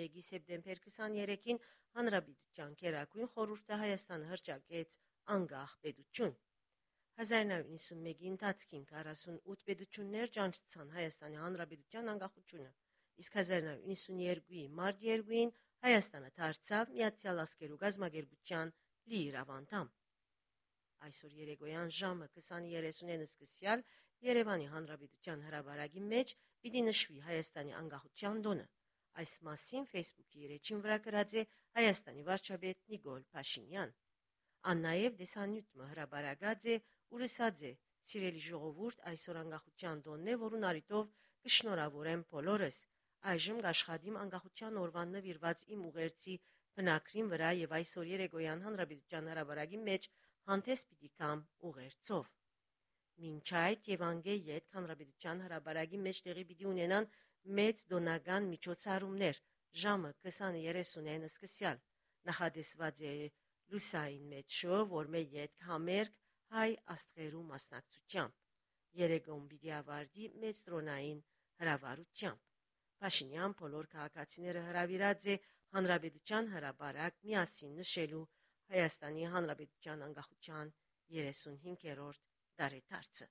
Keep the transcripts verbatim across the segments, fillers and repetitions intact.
Նորվեգի սեպտեմբեր քսաներեքին Հանրապետության Գերագույն խորհուրդը Հայաստանը հռչակեց անկախ պետություն։ հազար նոյ նոյսունմեկի ընթացքին քառասունութ պետություններ ճանաչեցան Հայաստանի Հանրապետության անկախությունը, իսկ հազար նոյ նոյսունյերկուի մարտ երկուին Հայաստանը դարձավ Միացյալ Ազգերու գազམ་ագերբության լիիրավ անդամ։ Այսօր երեկոյան ժամը քսանը երեսունեն սկսյալ Երևանի Հանրապետության հրապարակի մեջ պիտի նշվի Հայաստանի անկախության տոնը։ Այս մասին Facebook-ի իր էջին վրա գրած է Հայաստանի վարչապետ Նիկոլ Փաշինյան։ Ան նաև դեսանյութը հրապարակած է ու ասած է. «Սիրելի ժողովուրդ, այսօր անկախության տոնն է, որուն առիթով կշնորհավորեմ բոլորս։ Այժմ կաշխատիմ անկախության օրվան նվիրված իմ ուղերձի բնակրին վրա եւ այսօր երեկոյան Հանրապետության հրապարակի մեջ հանդես պիտի կամ ուղերձով։ Մինչ այդ եւ անգե յետ Հանրապետության հրապարակի մեջ տեղի պիտի ունենան մեծ դոնական միջոցառումներ ժամը քսանը երեսունեն սկսյալ։ Նախադեсված է լուսային մեծշո, որ մե յետ համերգ հայ աստղերու մասնակցությամբ։ Երեկոն պիտի ավարտի մեծ տրոնային հրավառությամբ։ Փաշինյան բոլոր քաղաքացիները հրավիրած է Հանրապետության հրապարակ միասին նշելու Հայաստանի Հանրապետության անկախության երեսունհինգերորդ տարեդարձը։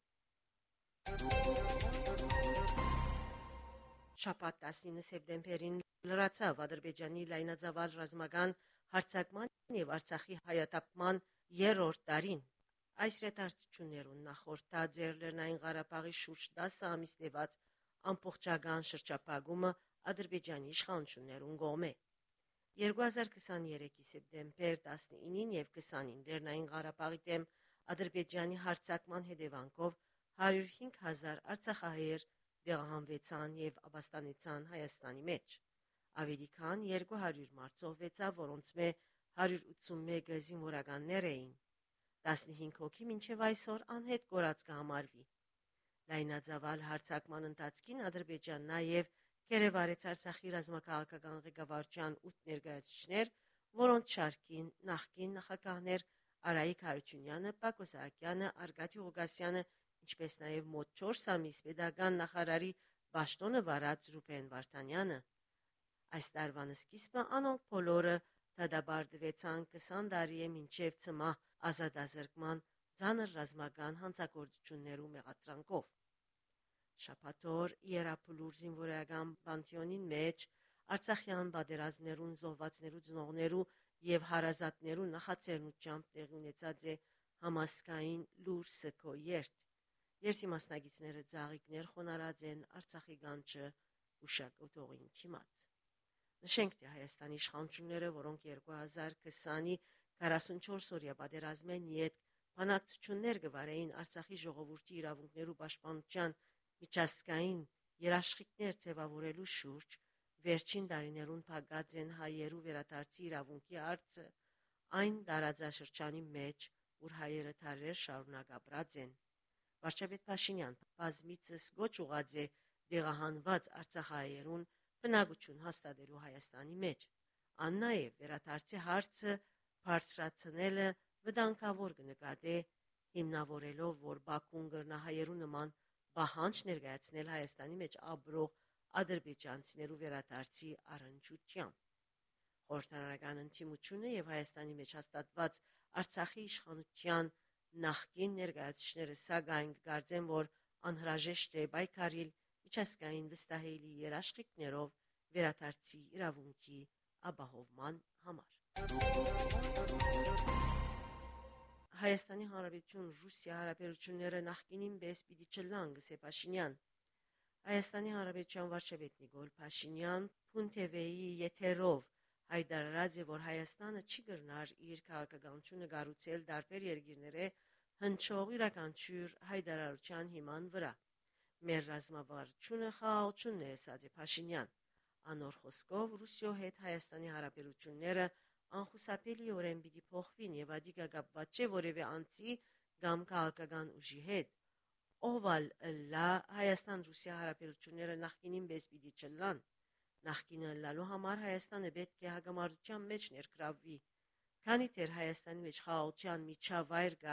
Շաբաթ տասնինը սեպտեմբերին լրացավ Ադրբեջանի լայնածավալ ռազմական հարձակման եւ Արցախի հայաթափման երրորդ տարին։ Այս իրադարձություններուն նախորդած էր Լեռնային Ղարաբաղի շուրջ տասը ամիս տևած ամբողջական շրջափակումը Ադրբեջանի իշխանություններուն կողմէ։ երկու հազար քսաներեքի սեպտեմբեր տասնինին եւ քսանին Լեռնային Ղարաբաղի դեմ Ադրբեջանի հարձակման հետևանքով հարյուր հինգ հազար արցախահայեր տեղահանվեցան եւ ապաստանեցան Հայաստանի մեջ։ Ավելի քան երկու հարյուր մարդ զոհվեցավ, որոնց մե հարյուր ութսունմեկը զինվորականներ էին։ տասնհինգ հոգի մինչև այսօր անհետ կորած կհամարվի։ Լայնածավալ հարձակման ընթացքին Ադրբեջանն նաեւ կերեվարեց Արցախի ռազմաքաղաքական ղեկավարության ութ ներկայացուցիչներ, որոնց շարքին նախկին նախագահներ Արայիկ Հարությունյանը, Պակոս Սահակյանը, Արգադի Ղուկասյանը, ինչպես նաև մոտ չորս ամիս պետական նախարարի պաշտոնը վարած Ռուբեն Վարդանյանը։ Այս տարվան սկիզբը անոնք բոլորը դադարեցան քսան տարի է մինչև ծմահ ազատազրկման ծանր ռազմական հանցագործություններու մեղադրանքով։ Շաբաթօր Իերափլուր զինվորական պանթեոնին մեջ Արցախյան պատերազմներուն զոհվածներու ծնողներու եւ հարազատներու նախաձեռնությամբ տեղի ունեցած է համասկային լուր սգո երթ։ Երթի մասնակիցները ծաղիկներ խոնարած են Արցախի գանչը ուշակոթողին չիմաց։ Նշենք, թե Հայաստանի իշխանությունները, որոնք երկու հազար քսանի քառասունչորս-օրյա պատերազմեն յետ բանակցություններ կվարեին Արցախի ժողովրդի իրավունքներու պաշտպանության միջազգային երաշխիքներ ձևավորելու շուրջ, վերջին տարիներուն փակած են հայերու վերադարձի իրավունքի հարցը այն տարածաշրջանի մեջ, ուր հայերը դարեր շարունակ ապրած են։ Վարչապետ Փաշինյան բազմիցս գոչ ուղղած է տեղահանված արցախահայերուն բնակություն հաստատելու Հայաստանի մեջ։ Ան նաև վերադարձի հարցը բարձրացնելը վտանգավոր կնկատե, հիմնավորելով, որ Բաքուն կրնա հայերու նման պահանջ ներկայացնել Հայաստանի մեջ ապրող ադրբեջանցիներու վերադարձի առընչությամբ։ Խորհրդարանական ընդդիմությունը եւ Հայաստանի մեջ հաստատված Արցախի իշխանության նախկին ներկայացուցիչները սակայն կարծեն, որ անհրաժեշտ է պայքարիլ միջազգային վստահելի երաշխիքներով վերադարձի իրավունքի ապահովման համար։ Հայաստանի Հանրապետություն Ռուսիա հարաբերությունները նախկինին պես պիտի չլան, գսե Փաշինյան։ Հայաստանի Հանրապետության վարչապետ Նիկոլ Փաշինյան Փուն թի վի-ի եթերով հայտարարած է, որ Հայաստանը չի կրնար իր քաղաքականությունը կառուցել տարբեր երկիրները հնչող յուրաքանչյուր հայտարարության հիման վրա։ Մեր ռազմավարությունը խաղաղությունն է, ասաց է Փաշինյան։ Անոր խոսքով Ռուսիո հետ Հայաստանի հարաբերությունները անխուսափելիորեն պիտի փոխվին եւ ադիկա կապված չէ որևէ անձի կամ քաղաքական ուժի հետ։ Օվալ լա Հայաստան-Ռուսիա հարաբերությունները նախկինին պես պիտի չլան։ Նախկինը լալու համար Հայաստանը պետք է հագամարտության մեջ ներգրավվի։ Քանի դեռ Հայաստանի մեջ խաղաղության միջավայր կա,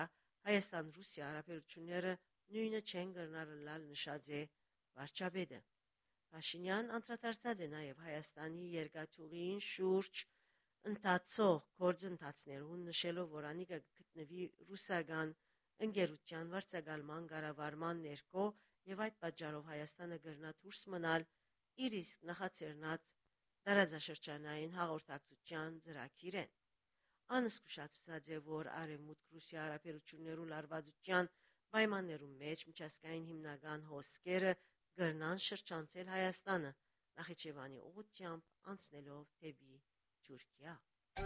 Հայաստան-Ռուսիա հարաբերությունները նույնը չեն կրնար լալ, նշած է վարչապետը։ Փաշինյան անդրադարձած է նաև Հայաստանի երկաթուղին շուրջ ընթացող գործընթացներուն, նշելով, որ անիկը գտնվի ռուսական ընկերության վարձակալման կառավարման ներքո եւ այդ պատճառով Հայաստանը կգրնա դուրս մնալ իր իսկ նախաձեռնած տարածաշրջանային հաղորդակցության ծրագիրեն։ Անզգուշացուցած է, որ Արևմուտք-Ռուսիա հարաբերություններու լարվածության պայմաններում մեջ միջազգային հիմնական հոսքերը կգրնան շրջանցել Հայաստանը Նախիջևանի ուղղությամբ անցնելով դեպի Թուրքիա։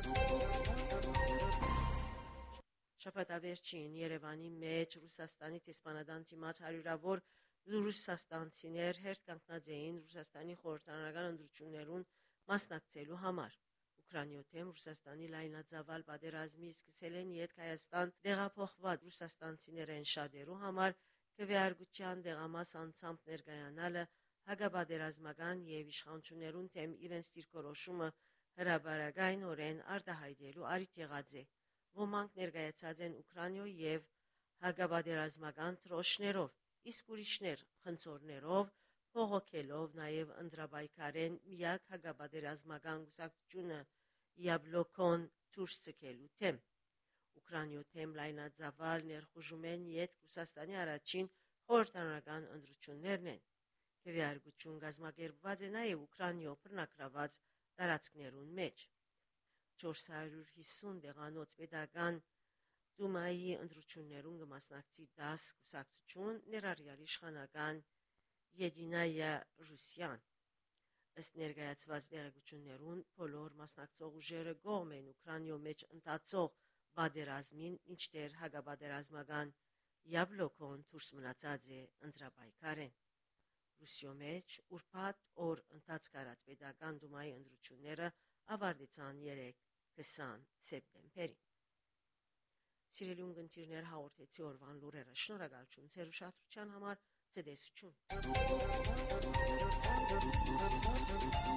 Շաբաթավերջին Երևանի մեջ Ռուսաստանի տեսփանադան դիմաց հարյուրավոր ռուսաստանցիներ հերթ կանգնած էին Ռուսաստանի խորհրդարանական ընտրություններուն մասնակցելու համար։ Ուկրաինայում Ռուսաստանի լայնածավալ պատերազմի սկսել են յետ Հայաստան տեղափոխված ռուսաստանցիներեն շատերու համար քվեարկության դեղամաս անձամբ ներկայանալը հակապատերազմական եւ իշխանություններուն թեմ իրենց դիրքորոշումը հրաբարակայնորեն արտահայտելու առիթ եղած է։ Ոմանք ներկայացած են Ուկրաինայ եւ հակապատերազմական դրոշներով, իսկ ուրիշներ խնձորներով, փողոքելով նաեւ ընդրաբայքարեն միակ հակապատերազմական կուսակցությունը Յաբլոկոն դուրս ցկելու թեմ։ Ուկրաինայ թեմ լայնածավալ ներխուժում են յետ Ռուսաստանի առաջին խորհրդարանական ընտրություններն են։ Քվեարկություն կազմակերպված է նաեւ Ուկրաինայ բռնակրաված տարածքներուն մեջ։ չորս հարյուր հիսուն դեղանոց պետական Դումայի ընտրություններուն կմասնակցի դաս կուսակցություն, ներառյալ իշխանական Եդինայա Ռուսիան։ Ըստ ներկայացված տեղեկություններուն բոլոր մասնակցող ուժերը կողմ են Ուկրաինայ մեջ ընթացող պատերազմին, մինչդեռ հակապատերազմական Յաբլոկոն դուրս մնացած է ընտրապայքարեն։ Ռուսիո մեջ ուրբաթ օր ընթացկարած պետական Դումայի ընտրությունները ավարտեցան երեկ քսան սեպտեմբերին։ Սիրելի ունկնդիրներ, հաղորդեցի օրվան լուրերը։ Շնորհակալություն ձեր ուշադրության համար։ Ցտեսություն։